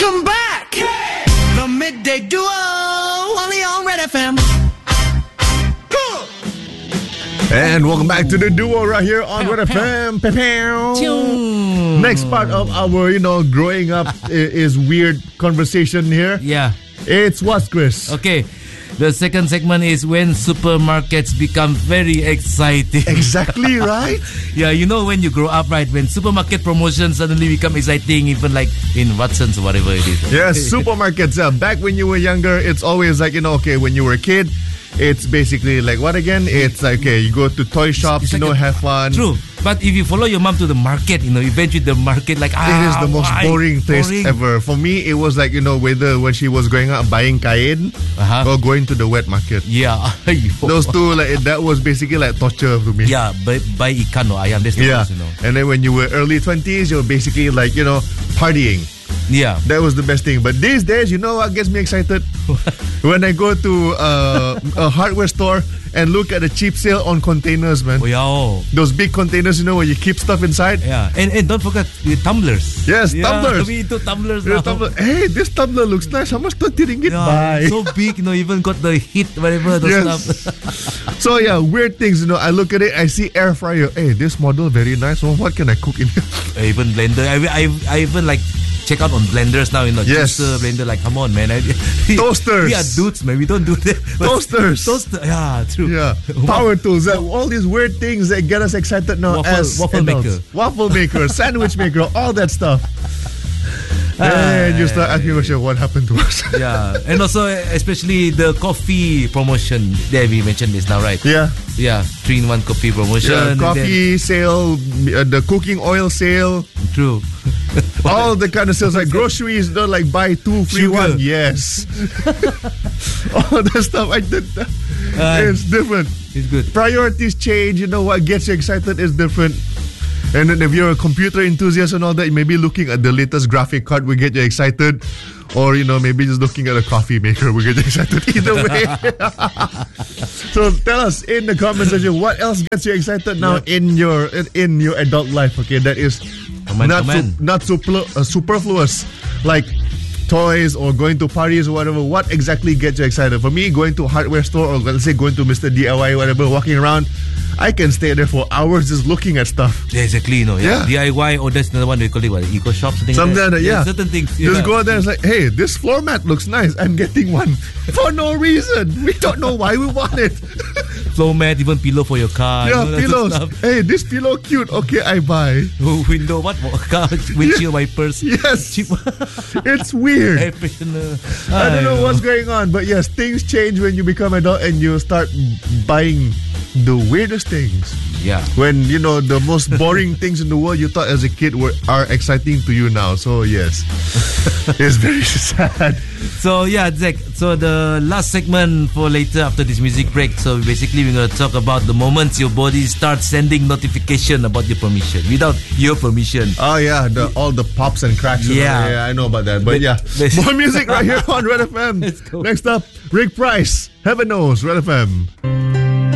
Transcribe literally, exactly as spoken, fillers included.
Welcome back. Yeah. The Midday Duo, only on Red F M. And welcome back to the duo right here on Red F M. Next part of our, you know, growing up is weird conversation here. Yeah. It's what, Chris? Okay. The second segment is when supermarkets become very exciting. Exactly, right? Yeah, you know when you grow up, right? When supermarket promotions suddenly become exciting, even like in Watson's or whatever it is. Yes, supermarkets. Uh, back when you were younger, it's always like, you know, okay, when you were a kid, it's basically like what again? It's like, okay, you go to toy shops, it's, it's you like know, a, have fun. True. But if you follow your mom to the market, you know, eventually the market, like, ah, it is the most why? boring place boring. ever. For me, it was like, you know, whether when she was going out buying kain uh-huh. or going to the wet market. Yeah. Those two, like, that was basically like torture to me. Yeah, buy, buy ikan or ayam. That's the yeah. most, you know. And then when you were early twenties, you were basically like, you know, partying. Yeah. That was the best thing. But these days, you know what gets me excited? When I go to uh, a hardware store and look at the cheap sale on containers, man. Oh, yeah. Oh. Those big containers, you know, where you keep stuff inside. Yeah. And and don't forget the tumblers. Yes, yeah, tumblers. We into tumblers yeah, now. Tumbler. Hey, this tumbler looks nice. How much? twenty ringgit? Yeah, Buy. so big, you know, even got the heat, whatever, those yes. stuff. So, yeah, weird things, you know. I look at it, I see air fryer. Hey, this model very nice. Well, what can I cook in here? Even blender. I, I, I even like check out on blenders now, you know. Yes. Juicer, blender, like, come on, man. I, Toasters. We are dudes, man. We don't do that. Toasters. Toaster. Yeah, true. Yeah. Power tools. Uh, all these weird things that get us excited now. Waffle, as waffle adults. maker. Waffle maker, sandwich maker, all that stuff. And you start asking yourself, what happened to us? Yeah. And also, especially the coffee promotion. There, we mentioned this now, right? Yeah. Yeah. three in one coffee promotion. Yeah, coffee then, sale, uh, the cooking oil sale. True. All the kind of sales, like groceries, you know, like buy two, free Sugar. one. Yes. All that stuff. I did that. Uh, it's different. It's good. Priorities change. You know, what gets you excited is different. And then if you're a computer enthusiast and all that, maybe looking at the latest graphic card will get you excited. Or, you know, maybe just looking at a coffee maker will get you excited. Either way. So tell us in the comment section, what else gets you excited now yep. in your in, in your adult life? Okay, that is comment, not comment. Su- not super, uh, superfluous. Like toys or going to parties or whatever. What exactly gets you excited? For me, going to a hardware store or let's say going to Mister D I Y or whatever, walking around, I can stay there for hours just looking at stuff. Yeah, exactly. You know, yeah. yeah. D I Y, or that's another one they call it, what, eco shop, something, something like that. Yeah, yeah. certain things. Just yeah. go there and it's like, hey, this floor mat looks nice. I'm getting one for no reason. We don't know why we want it. Floor mat, even pillow for your car. Yeah, you know, pillows. Hey, this pillow cute. Okay, I buy. Window, what? Car, windshield yeah. wipers. Yes. Cheap. It's weird. Air freshener. I don't know, know what's going on, but yes, things change when you become adult and you start buying the weirdest things. Yeah. When, you know, the most boring things in the world you thought as a kid were are exciting to you now. So, yes. It's very sad. So, yeah, Zach. So, the last segment for later after this music break. So, basically, we're going to talk about the moments your body starts sending notification about your permission. Without your permission. Oh, yeah. The, all the pops and cracks. Yeah. yeah. I know about that. But, yeah. More music right here on Red F M. Let's go. Next up, Rick Price. Heaven knows, Red F M.